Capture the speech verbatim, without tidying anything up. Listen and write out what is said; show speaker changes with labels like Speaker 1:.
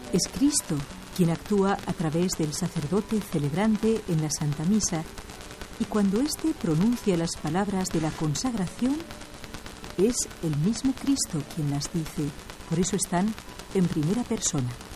Speaker 1: Es Cristo quien actúa a través del sacerdote celebrante en la Santa Misa, y cuando éste pronuncia las palabras de la consagración, es el mismo Cristo quien las dice. Por eso están en primera persona.